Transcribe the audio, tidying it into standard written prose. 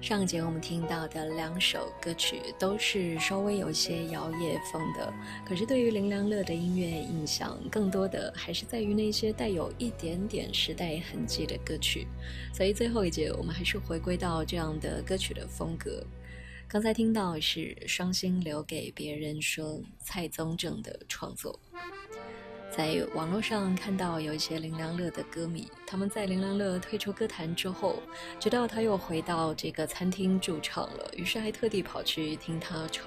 上节我们听到的两首歌曲都是稍微有些摇曳风的，可是对于林良乐的音乐印象更多的还是在于那些带有一点点时代痕迹的歌曲，所以最后一节我们还是回归到这样的歌曲的风格。刚才听到是双心留给别人说，蔡宗正的创作。在网络上看到有一些林良乐的歌迷，他们在林良乐退出歌坛之后，知道他又回到这个餐厅驻唱了，于是还特地跑去听他唱